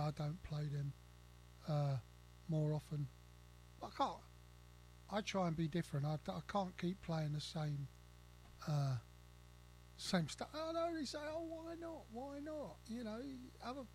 I don't play them more often. I can't. I try and be different. I can't keep playing the same stuff. I know they say, "Oh, why not? Why not?" You know, other